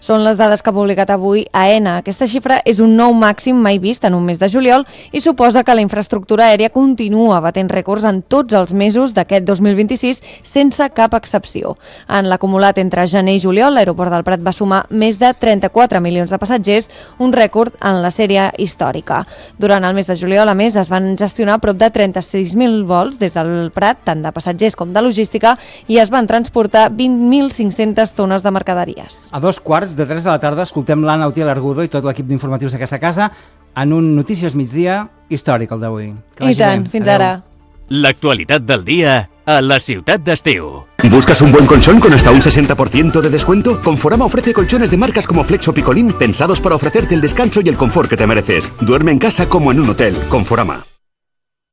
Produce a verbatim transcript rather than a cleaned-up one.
Són les dades que ha publicat avui AENA. Aquesta xifra és un nou màxim mai vist en un mes de juliol i suposa que la infraestructura aèria continua batent rècords en tots els mesos d'aquest dos mil vint-i-sis sense cap excepció. En l'acumulat entre gener i juliol, l'aeroport del Prat va sumar més de trenta-quatre milions de passatgers, un rècord en la sèrie històrica. Durant el mes de juliol, a més, es van gestionar prop de trenta-sis mil vols des del Prat, tant de passatgers com de logística, i es van transportar vint mil cinc-centes tones de mercaderies. A dos quarts de tres de la tarda escoltem l'Anna Utiel Argudo i tot l'equip d'informatius d'aquesta casa en un Notícies Migdia històric, el d'avui. I tant, fins ara. L'actualitat del dia a la ciutat d'Estiu. ¿Buscas un buen colchón con hasta un sesenta por ciento de descuento? Conforama ofrece colchones de marcas como Flex o Picolín pensados para ofrecerte el descanso y el confort que te mereces. Duerme en casa como en un hotel. Conforama.